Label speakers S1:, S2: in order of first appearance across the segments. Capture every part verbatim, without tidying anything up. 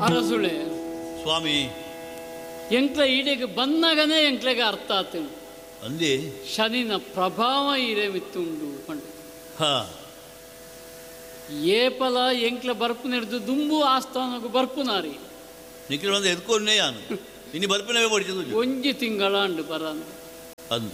S1: ಅರಸುಳೆ
S2: ಸ್ವಾಮಿ
S1: ಎಂಕ್ಲ ಈಡೆಗೆ ಬಂದಾಗನೇ ಎಂಕ್ಲೆಗೆ ಅರ್ಥ ಆತು
S2: ಅಂದಿ
S1: ಶನಿನ ಪ್ರಭಾವ ಇರೆ ಮಿತ್ತುಂಡು ಪಂಡ
S2: ಹಾ
S1: ಏಪಲ ಎಂಕ್ಲ ಬರ್ಪು ನಡೆದು ದುಂಬು ಆಸ್ಥಾನಗೂ ಬರ್ಪು ನಾರಿ
S2: ನಿಖಿಲ್ ಒಂದು ಎದ್ಕೊಂಡೇ ಯಾನು ಇನ್ನು ಬರ್ಪಿನವೇ ಪಡಿಸಿದ್ದು
S1: ಒಂಜಿ ತಿಂಗಳ ಅಂಡು ಬರ ಅಂದು
S2: ಅಂದು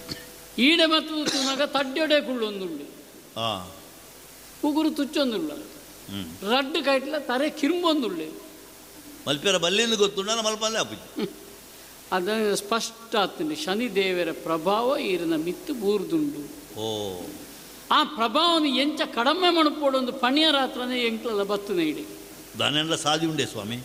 S1: ಈಡೆ ಮತ್ತು ತುನಾಗ ತಡ್ಡೊಡೆ ಕುಳ್ಳೊಂದುಂಡು
S2: ಹಾ
S1: ಉಗುರು ತುಚ್ಚೊಂದುಳ್ಳ ರಡ್ಡು ಕೈಟ್ಲ ತರೆ ಕಿರುಂಬೊಂದುಳ್ಳೆ
S2: ಮಲ್ಪೆರ ಬಲ್ಲಿಂದ ಗೊತ್ತುಂಡ ಮಲ್ಪಲ್ಲೇ ಹಾಪಿತ್ತು
S1: ಅದನ್ನು ಸ್ಪಷ್ಟ ಆಗ್ತದೆ ಶನಿದೇವರ ಪ್ರಭಾವ ಈರಿನ ಮಿತ್ತು ಬೂರ್ದುಂಡು
S2: ಓ
S1: ಆ ಪ್ರಭಾವನ ಎಂಚ ಕಡಿಮೆ ಮಣಪೋಡೊಂದು ಪಣಿಯ ರಾತ್ರನೇ ಎಂಕ್ಲಲ್ಲ ಬತ್ತನೆ ಇಡಿ
S2: ದಾನೆಲ್ಲ ಸಾದಿ ಉಂಡೆ ಸ್ವಾಮಿ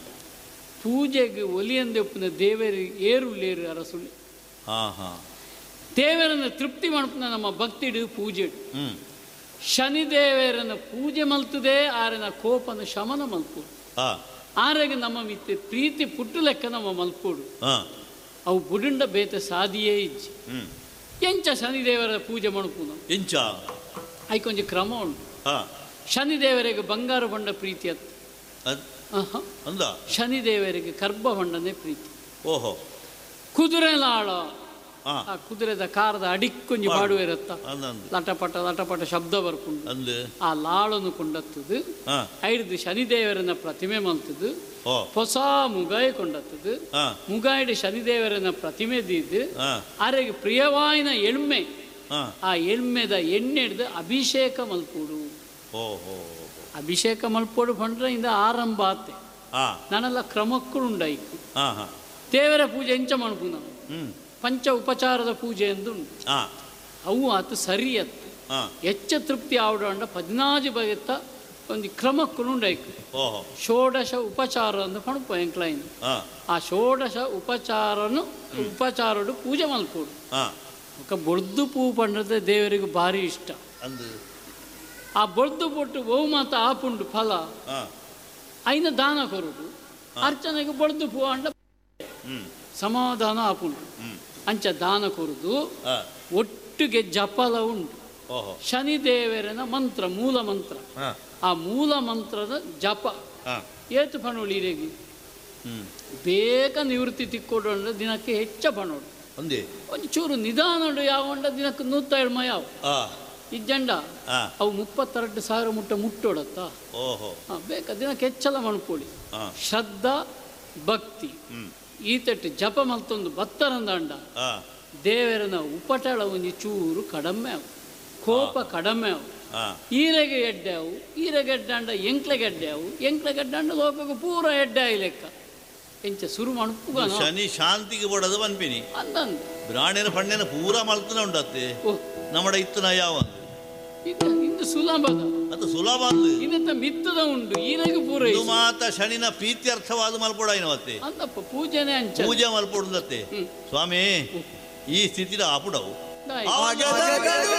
S1: ಪೂಜೆಗೆ ಒಲಿಯಂದೆಪ್ಪನ ದೇವರಿಗೆ ಏರುಳ್ಳೇರು ಅರಸುಳ್ಳಿ
S2: ಹಾ ಹಾ
S1: ದೇವರನ್ನು ತೃಪ್ತಿ ಮಣಪನ ನಮ್ಮ ಭಕ್ತಿಡು ಪೂಜೆ
S2: ಹ್ಮ್
S1: ಶನಿದೇವರನ್ನು ಪೂಜೆ ಮಲ್ತದೆ ಆರನ ಕೋಪನ ಶಮನ ಮಲ್ಪೋಡು
S2: ಹಾ
S1: ಆರೆಗೆ ನಮ್ಮ ಮಿತ್ತೆ ಪ್ರೀತಿ ಪುಟ್ಟು ಲೆಕ್ಕ ನಮ್ಮ ಮಲ್ಪೋಡು
S2: ಹಾ
S1: ಅವು ಬುಡುಂಡ ಬೇತೆ ಸಾದಿಯೇ ಇಜ್ಜಿ
S2: ಹ್ಮ್
S1: ಎಂಚ ಶನಿದೇವರ ಪೂಜೆ ಮಣಪುನ
S2: ಎಂಚ
S1: ಐಕೊಂಜಿ ಕ್ರಮ ಉಂಟು
S2: ಹಾ
S1: ಶನಿದೇವರಿಗೆ ಬಂಗಾರ ಬಂಡ ಪ್ರೀತಿ ಅತ್ತ
S2: ಅದ್
S1: ಆಹಾ
S2: ಅಂದ
S1: ಶನಿದೇವರಿಗೆ ಕರ್ಬ ಬಂಡನೇ ಪ್ರೀತಿ
S2: ಓಹೋ
S1: ಕುದುರೆ ಲಾಳ
S2: ಹಾ
S1: ಆ ಕುದುರೆದ ಕಾರದ ಅಡಿಕ್ಕೊಂಜಿ ಬಾಡುವಿರತ್ತ
S2: ಅಂದಂದು
S1: ಲಟಪಟ ಲಟಪಟ ಶಬ್ದ ಬರ್ಕೊಂಡು
S2: ಅಂದು
S1: ಆ ಲಾಳನ್ನು ಕೊಂಡತ್ತದು
S2: ಹಾ
S1: ಐಡ್ದು ಶನಿದೇವರನ್ನ ಪ್ರತಿಮೆ ಮಲ್ತದು
S2: ಓ
S1: ಹೊಸ ಮುಗಾಯ ಕೊಂಡತ್ತದು
S2: ಹಾ
S1: ಮುಗಾಯಿಡು ಶನಿದೇವರನ್ನ ಪ್ರತಿಮೆ ದೀದು
S2: ಹಾ
S1: ಆರೆಗೆ ಪ್ರಿಯವಾಯಿನ ಎಣ್ಮೆ
S2: ಹಾ
S1: ಆ ಎಣ್ಮೆದ ಎಣ್ಣೆ ಹಿಡ್ದು ಅಭಿಷೇಕ ಮಲ್ಪುಡು
S2: ಓಹೋ
S1: ಅಭಿಷೇಕ ಮಲ್ಪೋಡು ಪಂಡ್ರೆ ಇಂದ ಆರಂಭ ಆತೆ
S2: ಹಾ
S1: ನಾನೆಲ್ಲ ಕ್ರಮಕ್ಕುಂಡಾಯ್ತು
S2: ಹಾ ಹಾ
S1: ದೇವರ ಪೂಜೆ ಎಂಚ ಮಣಪು ನಾವು
S2: ಹ್ಮ್
S1: ಪಂಚ ಉಪಚಾರದ ಪೂಜೆ ಎಂದುಂಟು
S2: ಹಾ
S1: ಅವು ಆತು ಸರಿ ಅತ್ತು
S2: ಹಾ
S1: ಹೆಚ್ಚ ತೃಪ್ತಿ ಆವಡ ಪದಿನಾಜು ಬಗೆತ್ತ ಒಂದು ಕ್ರಮಕ್ಕುಂಡಾಯ್ತು
S2: ಓಹೋ
S1: ಷೋಡಶ ಉಪಚಾರ ಅಂತ ಪಣಪು ಎಂಕ್ಲೈನ್
S2: ಹಾ
S1: ಆ ಷೋಡಶ ಉಪಚಾರನು ಉಪಚಾರಡು ಪೂಜೆ ಮಲ್ಪೋಡು
S2: ಹಾ
S1: ఒక ಬೊಡ್ದು ಪೂ ಪಂಡ್ರೆ ದೇವರಿಗೆ ಭಾರಿ ಇಷ್ಟ
S2: ಅಂದು
S1: ಆ ಬೊಡ್ದು ಪೊಟ್ಟು ಬಹು ಮಾತ ಆಪುಂಡು ಫಲ
S2: ಹಾ
S1: ಐನ ದಾನ ಕೊರುಡು ಅರ್ಚನೆಗೆ ಬೊಡ್ದು ಪೂ ಅಂಡ
S2: ಹ್ಮ್
S1: ಸಮಾಧಾನ ಆಪುಂಡು
S2: ಹ್ಮ್
S1: ಅಂಚ ದಾನ ಕೊರುದು
S2: ಹಾ
S1: ಒಟ್ಟಿಗೆ ಜಪಲ ಉಂಟು
S2: ಓಹೋ
S1: ಶನಿದೇವರನ ಮಂತ್ರ ಮೂಲ ಮಂತ್ರ
S2: ಹಾ
S1: ಆ ಮೂಲ ಮಂತ್ರದ ಜಪ
S2: ಹಾ
S1: ಏತು ಪಣೋಳಿರೆಗಿ
S2: ಹ್ಮ್
S1: ಬೇಗ ನಿವೃತ್ತಿ ತಿಕ್ಕೊಡು ಅಂದ್ರೆ ದಿನಕ್ಕೆ ಹೆಚ್ಚ ಪಣೋಡು
S2: ಅಂದೆ
S1: ಒಂಚೂರು ನಿಧಾನಡು ಯಾವಂಡ ದಿನಕ್ಕೆ ನೂತ್ತ ಏಳು ಯಾವ
S2: ಹಾ
S1: ಇಜ್ಜಂಡ
S2: ಹಾ
S1: ಅವು ಮುಪ್ಪತ್ತೆರಡು ಸಾವಿರ ಮುಟ್ಟ ಮುಟ್ಟೋಡತ್ತ
S2: ಓಹೋ
S1: ಬೇಕ ದಿನಕ್ಕೆ ಹೆಚ್ಚಲ ಮಣ್ಪೋಳಿ
S2: ಹಾ
S1: ಶ್ರದ್ಧಾ ಭಕ್ತಿ
S2: ಹ್ಮ್
S1: ಈತಟ್ಟು ಜಪ ಮಲ್ತೊಂದು ಬತ್ತರಂದಂಡ
S2: ಹಾ
S1: ದೇವರನ ಉಪಟಳ ಒಂಜಿ ಚೂರು ಕಡಮೆ ಅವು ಕೋಪ ಕಡಮೆ ಅವು
S2: ಹಾ
S1: ಈರೆಗೆ ಎಡ್ಡೆ ಅವು ಈರೆಗೆ ಎಡ್ಡಾಂಡ ಎಂಕ್ಲೆಗೆ ಎಡ್ಡೆ ಅವು ಎಂಕ್ಲೆಗೆ ಎಡ್ಡಾಂಡ ಲೋಕಕ್ಕೆ ಪೂರ ಎಡ್ಡೆ ಆಯಿ ಲೆಕ್ಕ ಎಂಚ ಸುರು ಮಣಪುಗ
S2: ಶನಿ ಶಾಂತಿಗೆ ಬಡದು ಪನ್ಪಿನಿ
S1: ಅಂದಂದು
S2: ಬ್ರಾಣಿನ ಪಣ್ಣೆನ ಪೂರ ಮಲ್ತನ ಉಂಡತ್ತೆ
S1: ಓಹ್
S2: ನಮ್ಮಡ ಇತ್ತನ ಯಾವ
S1: ಇದು ಇಂದು ಸುಲಭದ
S2: ಅದು ಸುಲಭ ಅಂದು
S1: ಇನ್ನೆಂತ ಮಿತ್ತದ ಉಂಟು ಈರೆಗೆ ಪೂರ
S2: ಇದು ಮಾತ ಶನಿನ ಪ್ರೀತ್ಯರ್ಥವಾದ ಮಲ್ಪೋಡ ಏನವತ್ತೆ
S1: ಅಂದಪ್ಪ ಪೂಜೆನೆ ಅಂಚ
S2: ಪೂಜೆ ಮಲ್ಪೋಡದತ್ತೆ
S1: ಹ್ಮ್.
S2: ಸ್ವಾಮಿ ಈ ಸ್ಥಿತಿಲ ಆಪುಡವು
S1: ದಾಯಿ.